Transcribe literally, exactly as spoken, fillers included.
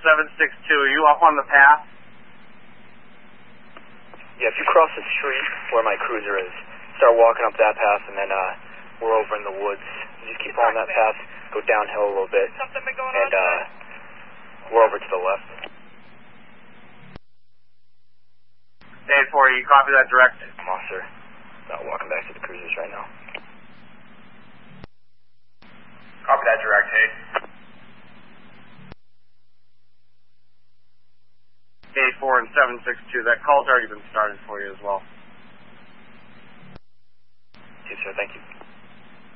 seven six two, are you up on the path? Yeah, if you cross the street where my cruiser is, start walking up that path, and then uh, we're over in the woods. You just keep on that path, go downhill a little bit, and uh, we're over to the left. eight four, you copy that direct? I'm off, sir. Not walking back to the cruisers right now. Copy that direct, hey. eight four and seven six two, that call's already been started for you as well. Yes, sir, thank you.